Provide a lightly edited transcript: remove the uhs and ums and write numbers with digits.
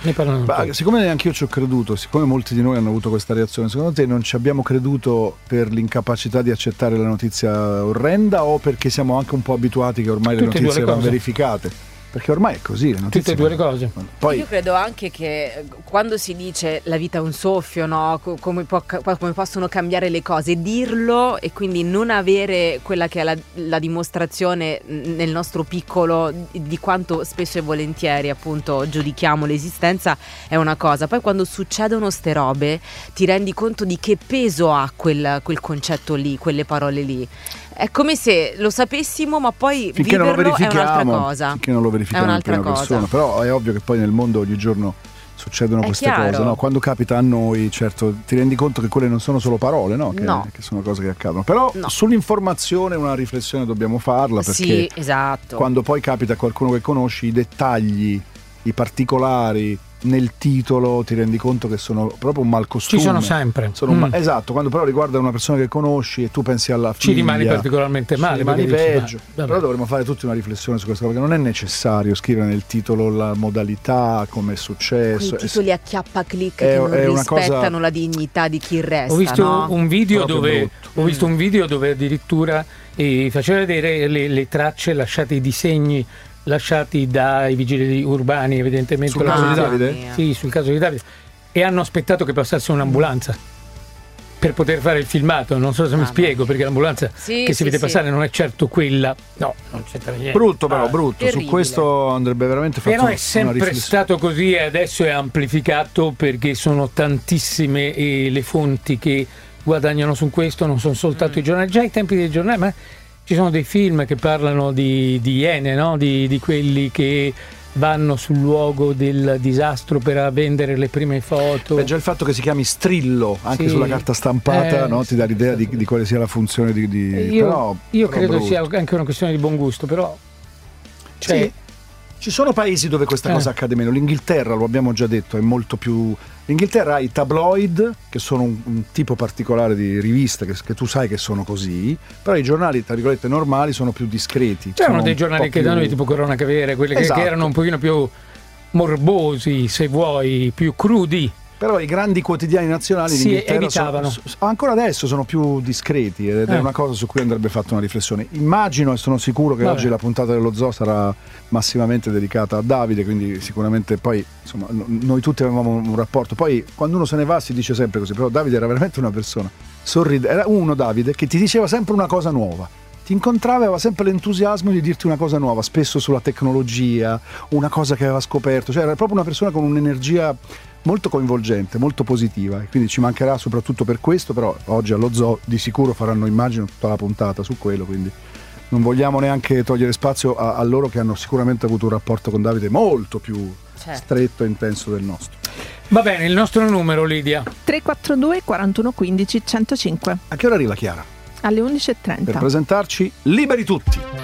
Ne parlano tutti. Siccome anche io ci ho creduto, siccome molti di noi hanno avuto questa reazione, secondo te non ci abbiamo creduto per l'incapacità di accettare la notizia orrenda o perché siamo anche un po' abituati che ormai le notizie vanno verificate? Perché ormai è così, le notizie. Tutte e due le cose. Poi, io credo anche che quando si dice la vita è un soffio, no? Come possono cambiare le cose, dirlo e quindi non avere quella che è la dimostrazione nel nostro piccolo di quanto spesso e volentieri appunto giudichiamo l'esistenza è una cosa. Poi quando succedono ste robe ti rendi conto di che peso ha quel concetto lì, quelle parole lì. È come se lo sapessimo, ma poi finché viverlo è un'altra cosa. Finché non lo verifichiamo in prima persona. Però è ovvio che poi nel mondo ogni giorno succedono queste cose, no? Quando capita a noi, certo, ti rendi conto che quelle non sono solo parole, no? Che sono cose che accadono. Però sull'informazione una riflessione dobbiamo farla, perché sì, esatto. Quando poi capita a qualcuno che conosci, i dettagli, i particolari nel titolo ti rendi conto che sono proprio un malcostume. Ci sono sempre. Esatto, quando però riguarda una persona che conosci e tu pensi alla figlia, ci rimani particolarmente male, rimani peggio. Però dovremmo fare tutti una riflessione su questa cosa, perché non è necessario scrivere nel titolo la modalità, come è successo. I titoli a chiappa-click che non rispettano la dignità di chi resta. Ho visto un video dove addirittura faceva vedere le tracce lasciate, i disegni lasciati dai vigili urbani, evidentemente sul caso di Davide? Sì, sul caso di Davide, e hanno aspettato che passasse un'ambulanza per poter fare il filmato. Non so se mi spiego, perché l'ambulanza che si vede passare non è certo quella, no, non c'entra niente. Brutto, però brutto, terribile. Su questo andrebbe veramente fatto però è sempre stato così e adesso è amplificato perché sono tantissime le fonti che guadagnano su questo, non sono soltanto i giornali. Già ai tempi dei giornali, ma ci sono dei film che parlano di Iene, no? Di quelli che vanno sul luogo del disastro per vendere le prime foto. Già il fatto che si chiami Strillo anche sulla carta stampata, no? Ti dà l'idea di quale sia la funzione io credo sia anche una questione di buon gusto, però ci sono paesi dove questa cosa accade meno. L'Inghilterra, lo abbiamo già detto, è molto più. L'Inghilterra ha i tabloid, che sono un tipo particolare di riviste che tu sai che sono così, però i giornali, tra virgolette, normali sono più discreti. C'erano dei giornali che da noi, tipo Corona Cavere, quelli che erano un pochino più morbosi, se vuoi, più crudi. Però i grandi quotidiani nazionali si evitavano. Ancora adesso sono più discreti ed è una cosa su cui andrebbe fatta una riflessione. Immagino e sono sicuro che oggi la puntata dello Zoo sarà massimamente dedicata a Davide, quindi sicuramente poi insomma noi tutti avevamo un rapporto. Poi quando uno se ne va si dice sempre così, però Davide era veramente una persona sorridente. Era uno, Davide, che ti diceva sempre una cosa nuova. Ti incontrava e aveva sempre l'entusiasmo di dirti una cosa nuova, spesso sulla tecnologia, una cosa che aveva scoperto. Cioè era proprio una persona con un'energia molto coinvolgente, molto positiva, e quindi ci mancherà soprattutto per questo. Però oggi allo Zoo di sicuro faranno, immagino, tutta la puntata su quello, quindi non vogliamo neanche togliere spazio a loro, che hanno sicuramente avuto un rapporto con Davide molto più stretto e intenso del nostro. Va bene, il nostro numero, Lidia? 342 41 15 105. A che ora arriva Chiara? Alle 11:30. Per presentarci Liberi Tutti.